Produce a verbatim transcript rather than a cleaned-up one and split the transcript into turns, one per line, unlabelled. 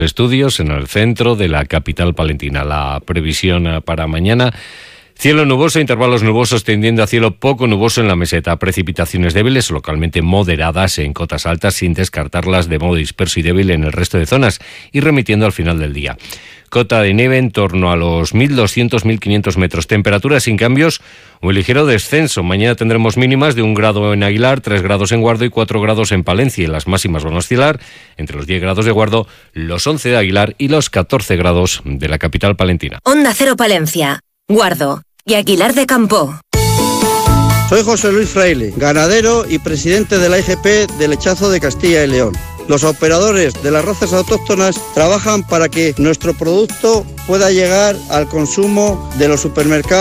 Estudios en el centro de la capital palentina. La previsión para mañana: cielo nuboso, intervalos nubosos tendiendo a cielo poco nuboso en la meseta. Precipitaciones débiles, localmente moderadas en cotas altas, sin descartarlas de modo disperso y débil en el resto de zonas, y remitiendo al final del día. Cota de nieve en torno a los mil doscientos a mil quinientos metros. Temperaturas sin cambios, un ligero descenso. Mañana tendremos mínimas de un grado en Aguilar, tres grados en Guardo y cuatro grados en Palencia. Y las máximas van a oscilar entre los diez grados de Guardo, los once de Aguilar y los catorce grados de la capital palentina.
Onda Cero Palencia, Guardo y Aguilar de Campo.
Soy José Luis Fraile, ganadero y presidente de la I G P de Lechazo de Castilla y León. Los operadores de las razas autóctonas trabajan para que nuestro producto pueda llegar al consumo de los supermercados